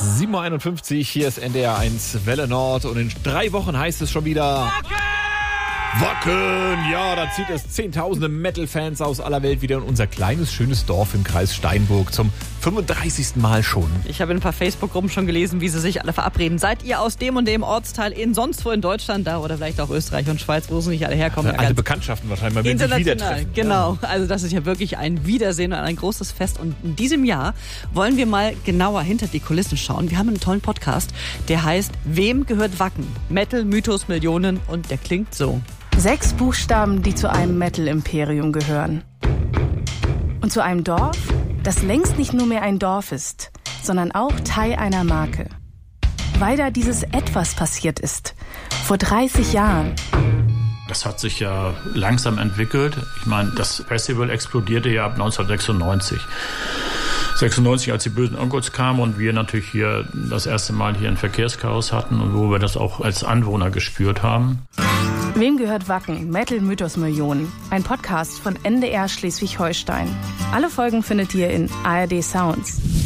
7.51 Uhr, hier ist NDR 1 Welle Nord und in 3 Wochen heißt es schon wieder Wacken! Ja, da zieht es zehntausende Metal-Fans aus aller Welt wieder in unser kleines, schönes Dorf im Kreis Steinburg zum 35. Mal schon. Ich habe in ein paar Facebook-Gruppen schon gelesen, wie sie sich alle verabreden. Seid ihr aus dem und dem Ortsteil in sonst wo in Deutschland da oder vielleicht auch Österreich und Schweiz, wo sie nicht alle herkommen? Alte Bekanntschaften wahrscheinlich mal wirklich wieder treffen. Genau, also das ist ja wirklich ein Wiedersehen und ein großes Fest. Und in diesem Jahr wollen wir mal genauer hinter die Kulissen schauen. Wir haben einen tollen Podcast, der heißt Wem gehört Wacken? Metal, Mythos, Millionen und der klingt so. 6 Buchstaben, die zu einem Metal-Imperium gehören. Und zu einem Dorf, das längst nicht nur mehr ein Dorf ist, sondern auch Teil einer Marke. Weil da dieses Etwas passiert ist. Vor 30 Jahren. Das hat sich ja langsam entwickelt. Ich meine, das Festival explodierte ja ab 1996. 96, als die bösen Onkels kamen und wir natürlich hier das erste Mal hier ein Verkehrschaos hatten und wo wir das auch als Anwohner gespürt haben. Wem gehört Wacken? Metal Mythos Millionen. Ein Podcast von NDR Schleswig-Holstein. Alle Folgen findet ihr in ARD Sounds.